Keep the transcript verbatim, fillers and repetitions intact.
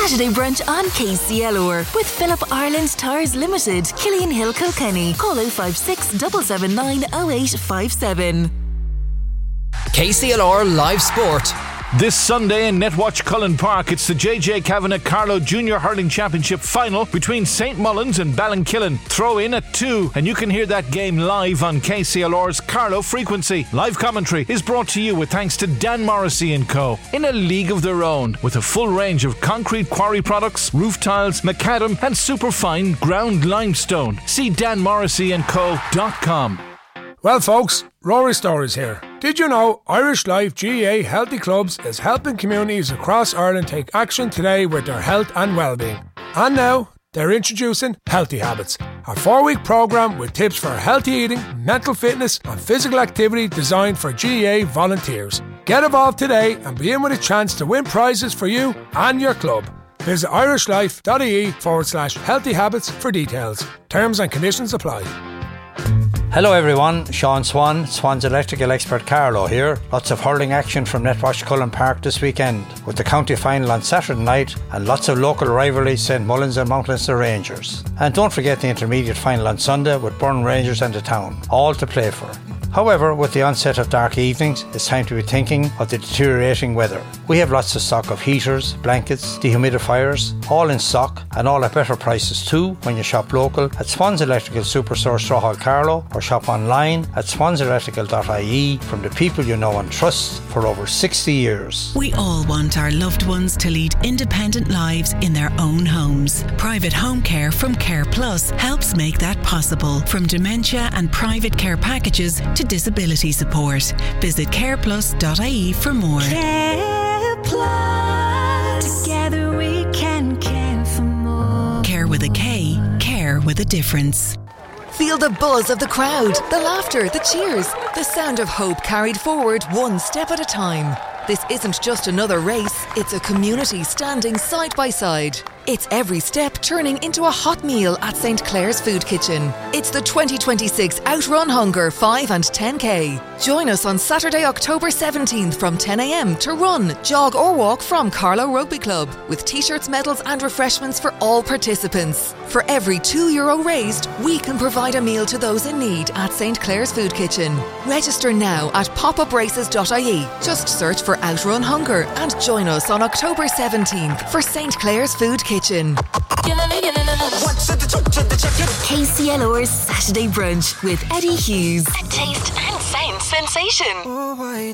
Saturday brunch on K C L R with Philip Ireland Tires Limited, Killian Hill, Kilkenny. Call oh five six, seven seven nine, oh eight five seven. K C L R Live Sport. This Sunday in Netwatch Cullen Park, it's the J J Kavanagh Carlow Junior Hurling Championship final between Saint Mullins and Ballinkillen. Throw in at two, and you can hear that game live on K C L R's Carlow frequency. Live commentary is brought to you with thanks to Dan Morrissey and Co. in a league of their own, with a full range of concrete quarry products, roof tiles, macadam and superfine ground limestone. See dan morrissey and co dot com. Well folks, Rory Stories here. Did you know Irish Life G A A Healthy Clubs is helping communities across Ireland take action today with their health and well-being? And now, they're introducing Healthy Habits, a four-week programme with tips for healthy eating, mental fitness and physical activity designed for G A A volunteers. Get involved today and be in with a chance to win prizes for you and your club. Visit irishlife.ie forward slash healthy habits for details. Terms and conditions apply. Hello everyone, Sean Swan, Swan's electrical expert Carlo here. Lots of hurling action from Netwatch Cullen Park this weekend, with the county final on Saturday night and lots of local rivalries, Saint Mullins and Mount Leinster Rangers. And don't forget the intermediate final on Sunday with Burn Rangers and the Town, all to play for. However, with the onset of dark evenings, it's time to be thinking of the deteriorating weather. We have lots of stock of heaters, blankets, dehumidifiers, all in stock and all at better prices too when you shop local at Swans Electrical Superstore Strawhall Carlow, or shop online at swans electrical dot I E from the people you know and trust for over sixty years. We all want our loved ones to lead independent lives in their own homes. Private home care from Care Plus helps make that possible. From dementia and private care packages to disability support. Visit care plus dot I E for more. Care Plus. Together we can care for more. Care with a K. Care with a difference. Feel the buzz of the crowd, the laughter, the cheers, the sound of hope carried forward one step at a time. This isn't just another race, it's a community standing side by side. It's every step turning into a hot meal at Saint Clair's Food Kitchen. It's the twenty twenty-six Outrun Hunger five and ten K. Join us on Saturday, October seventeenth from ten a m to run, jog or walk from Carlow Rugby Club, with t-shirts, medals and refreshments for all participants. For every two euro raised, we can provide a meal to those in need at Saint Clair's Food Kitchen. Register now at pop up races dot I E. Just search for Outrun Hunger and join us on October seventeenth for Saint Clair's Food Kitchen. K C L R's Saturday Brunch with Eddie Hughes. A taste and sound sensation. Oh, why